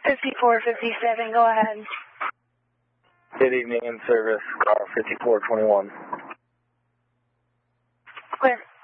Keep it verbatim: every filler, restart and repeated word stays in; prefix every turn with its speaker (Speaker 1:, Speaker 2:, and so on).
Speaker 1: fifty-four fifty-seven, go ahead.
Speaker 2: Good evening, in service, car fifty-four twenty-one.
Speaker 1: Clear.